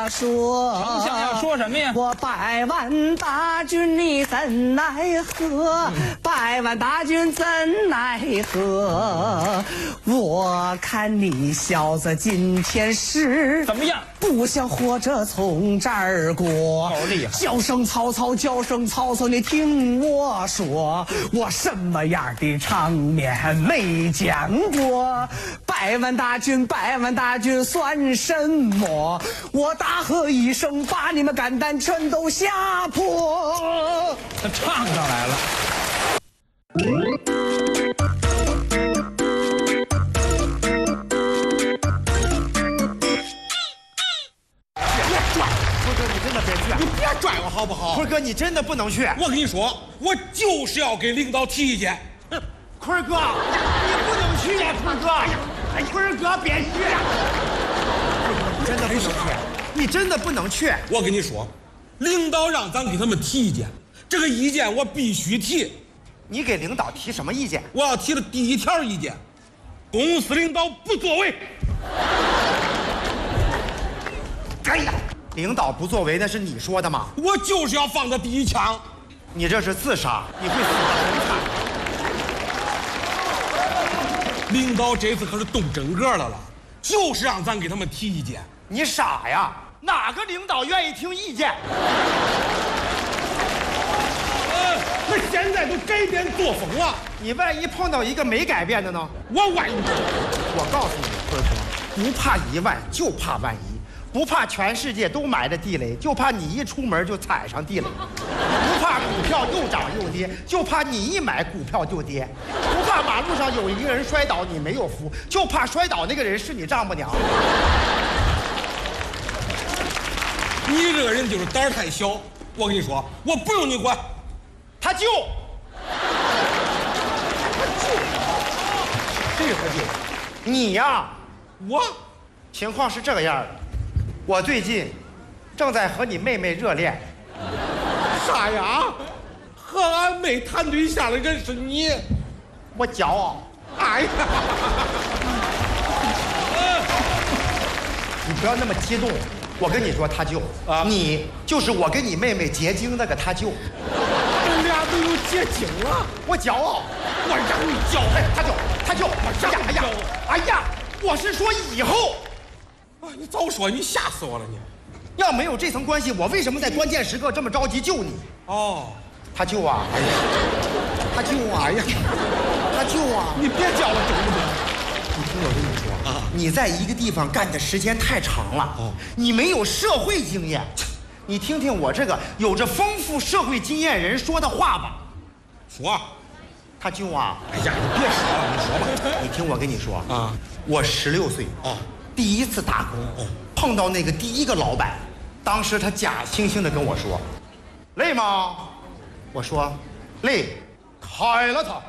说。 丞相要说什么呀？ 我百万大军你怎奈何？百万大军怎奈何？我看你小子今天是怎么样？ 不想活着从这儿过。 好厉害！ 叫声曹操，叫声曹操，你听我说，我什么样的场面没见过？百万大军，百万大军算什么？我大喝一声，把你们肝胆全都吓破。 他唱上来了。 你别拽我好不好？坤哥，你真的不能去。 我跟你说，我就是要给领导提意见。 坤哥，你不能去呀，坤哥！坤哥，别去呀！你真的不能去，你真的不能去。 我跟你说，领导让咱给他们提意见，这个意见我必须提。 你给领导提什么意见？ 我要提的第一条意见，公司领导不作为。 哎呀！领导不作为，那是你说的吗？ 我就是要放他第一枪。 你这是自杀，你会死得很惨。 领导这次可是动真格的了，就是让咱给他们提意见。 你傻呀？哪个领导愿意听意见？ 那现在都改变作风了。 你万一碰到一个没改变的呢？ 我万一…… 我告诉你，坤哥，不怕1万，就怕万一。不怕全世界都埋着地雷，就怕你一出门就踩上地雷；不怕股票又涨又跌，就怕你一买股票就跌；不怕马路上有一个人摔倒你没有扶，就怕摔倒那个人是你丈母娘。 你这个人就是胆儿太小。我跟你说，我不用你管。 他救，这个他救，你呀， 我情况是这个样的。我最近正在和你妹妹热恋。 啥呀？和俺妹谈对象的人是你， 我骄傲。 哎呀！ 你不要那么激动。我跟你说，他救啊，你就是我跟你妹妹结晶那个他救。 咱俩都有结晶了， 我骄傲。 我让你骄傲。 他救，他救。 我让你骄傲。 哎呀，我是说以后。 啊，你早说，你吓死我了你！ 要没有这层关系，我为什么在关键时刻这么着急救你？ 哦， 他救啊！哎呀，他救啊！哎呀，他救啊！ 你别叫了，懂不懂？ 你听我跟你说啊，你在一个地方干的时间太长了，你没有社会经验。你听听我这个有着丰富社会经验人说的话吧。 说， 他救啊！ 哎呀，你别说了，你说吧。 你听我跟你说啊， 我16岁第一次打工，碰到那个第一个老板，当时他假惺惺的跟我说：“累吗？”我说：“累。”开了他。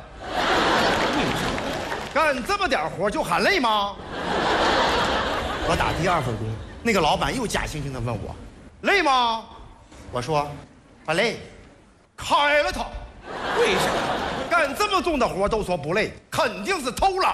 干这么点活就喊累吗？我打第2份工，那个老板又假惺惺的问我：“累吗？”我说：“不累。”开了他。 为啥？ 干这么重的活都说不累，肯定是偷懒。